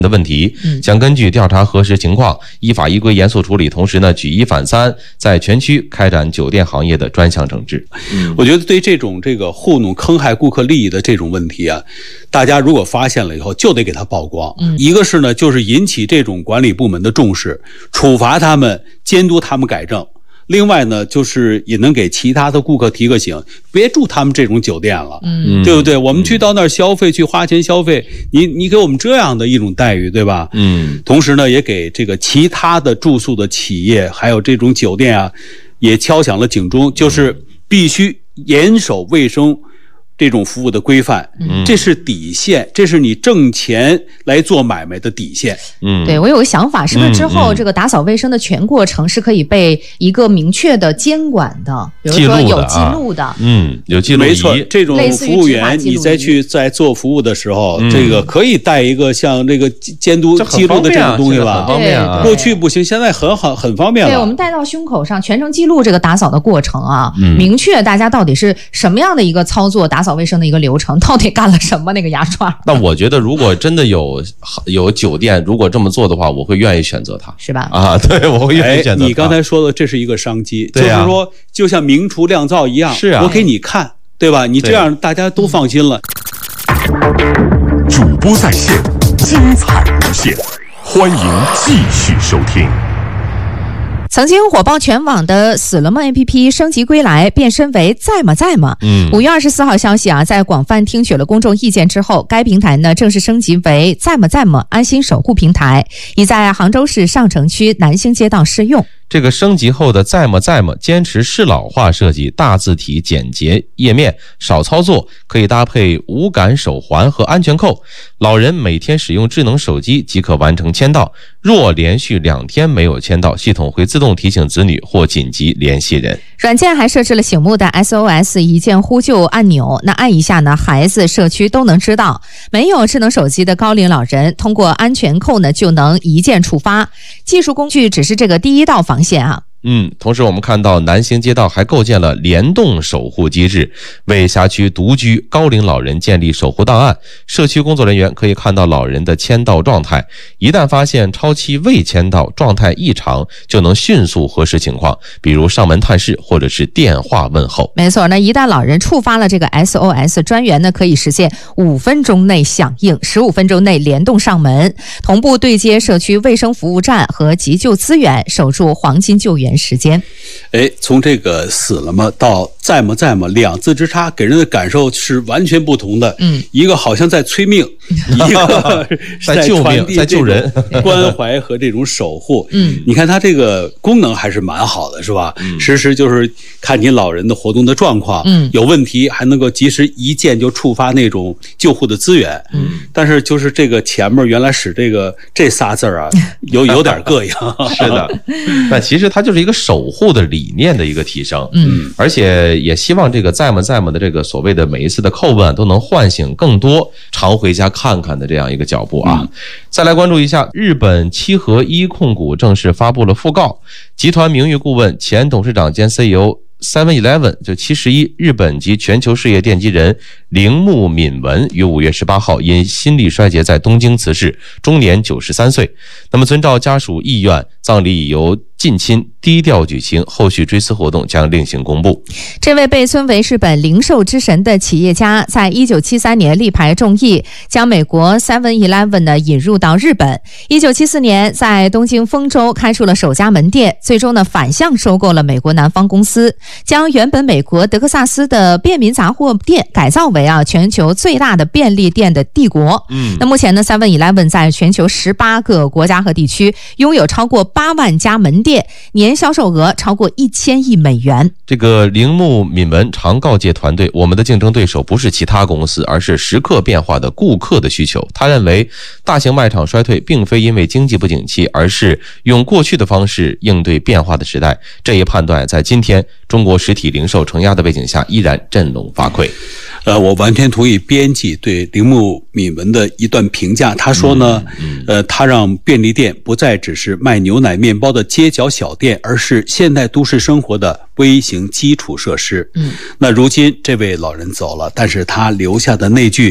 的问题，将根据调查核实情况，依法依规严肃处理，同时呢举一反三，在全区开展酒店行业的专项整治。 我觉得对这种糊弄坑害顾客利益的这种问题啊，大家如果发现了以后，就得给他曝光。一个是呢，就是引起这种管理部门的重视，处罚他们，监督他们改正。另外呢，就是也能给其他的顾客提个醒，别住他们这种酒店了，对不对？我们去到那儿消费，去花钱消费，你给我们这样的一种待遇，对吧？同时呢，也给这个其他的住宿的企业，还有这种酒店啊，也敲响了警钟，就是必须严守卫生这种服务的规范，这是底线，这是你挣钱来做买卖的底线。 对，我有个想法，是不是之后这个打扫卫生的全过程是可以被一个明确的监管的，比如说有记录的， 有记录仪， 没错，这种服务员你在做服务的时候，这个可以带一个像这个监督记录的这种东西吧？ 方便啊， 过去不行，现在很方便了。 对，我们带到胸口上，全程记录这个打扫的过程啊，明确大家到底是什么样的一个操作，打扫卫生的一个流程，到底干了什么那个牙刷。 那我觉得如果真的有酒店如果这么做的话，我会愿意选择它， 是吧？ 啊，对，我会愿意选择它。 你刚才说的这是一个商机， 对啊， 就是说就像明厨亮灶一样， 是啊， 我给你看，对吧？你这样大家都放心了。 主播在线，精彩无限，欢迎继续收听。 曾经火爆全网的死了么 APP 升级归来，变身为在吗在吗。5月24号消息啊，在广泛听取了公众意见之后，该平台呢正式升级为在吗在吗安心守护平台，已在杭州市上城区南兴街道试用。 这个升级后的在吗在吗坚持适老化设计，大字体简洁页面，少操作，可以搭配无感手环和安全扣。老人每天使用智能手机即可完成签到，若连续2天没有签到，系统会自动提醒子女或紧急联系人。 软件还设置了醒目的 SOS 一键呼救按钮，那按一下呢，孩子、社区都能知道。没有智能手机的高龄老人，通过安全扣呢就能一键触发。技术工具只是这个第一道防线啊。 同时我们看到南兴街道还构建了联动守护机制，为辖区独居高龄老人建立守护档案。社区工作人员可以看到老人的签到状态，一旦发现超期未签到，状态异常，就能迅速核实情况，比如上门探视或者是电话问候。 没错，那一旦老人触发了这个 SOS， 专员呢可以实现5分钟内响应，15分钟内联动上门，同步对接社区卫生服务站和急救资源，守住黄金救援时间。 从这个死了吗到在吗在吗2字之差，给人的感受是完全不同的。一个好像在催命，一个在救命，在救人， 关怀和这种守护。你看它这个功能还是蛮好的，是吧？实时就是看你老人的活动的状况，有问题还能够及时一键就触发那种救护的资源。但是就是这个前面原来使这仨字啊，有点膈应。 是的，那其实它就是一个守护的理念的一个提升。而且也希望这个在吗在吗的这个所谓的每一次的叩问都能唤醒更多常回家看看的这样一个脚步啊。再来关注一下，日本七合一控股正式发布了讣告，集团名誉顾问、前董事长兼 CEO7-Eleven 就71日本及全球事业奠基人铃木敏文于5月18号因心力衰竭在东京辞世，终年93岁。那么遵照家属意愿，葬礼已由近亲低调举行，后续追思活动将另行公布。 这位被尊为日本零售之神的企业家，在1973年力排众议，将美国 7-Eleven 呢引入到日本。1974年在东京丰州开出了首家门店，最终呢反向收购了美国南方公司，将原本美国德克萨斯的便民杂货店改造为全球最大的便利店的帝国。那目前呢 7-Eleven 在全球18个国家和地区拥有超过8万家门店，年销售额超过1000亿美元。 这个铃木敏文常告诫团队，我们的竞争对手不是其他公司，而是时刻变化的顾客的需求。他认为大型卖场衰退并非因为经济不景气，而是用过去的方式应对变化的时代。这一判断在今天中国实体零售承压的背景下依然振聋发聩。 我完全同意编辑对铃木敏文的一段评价。他说呢，他让便利店不再只是卖牛奶面包的街角小店，而是现代都市生活的微型基础设施。那如今这位老人走了，但是他留下的那句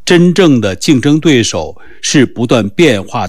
真正的竞争对手是不断变化